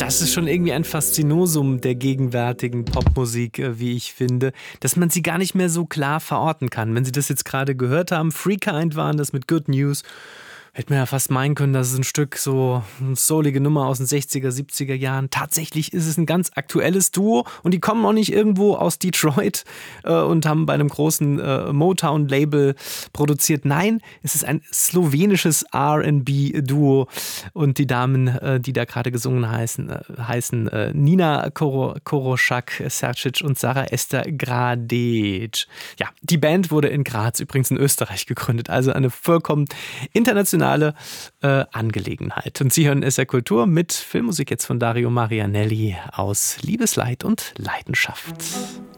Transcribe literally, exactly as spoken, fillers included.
Das ist schon irgendwie ein Faszinosum der gegenwärtigen Popmusik, äh, wie ich finde, dass man sie gar nicht mehr so klar verorten kann. Wenn Sie das jetzt gerade gehört haben, Freekind waren das mit Good News, hätte man ja fast meinen können, das ist ein Stück so eine soulige Nummer aus den sechziger, siebziger Jahren. Tatsächlich ist es ein ganz aktuelles Duo und die kommen auch nicht irgendwo aus Detroit äh, und haben bei einem großen äh, Motown-Label produziert. Nein, es ist ein slowenisches R and B-Duo und die Damen, äh, die da gerade gesungen heißen, äh, heißen äh, Nina Koro, Koroschak, Sercic und Sarah Esther Gradec. Ja, die Band wurde in Graz, übrigens in Österreich, gegründet. Also eine vollkommen internationale Äh, Angelegenheit. Und Sie hören S R Kultur mit Filmmusik jetzt von Dario Marianelli aus Liebesleid und Leidenschaft.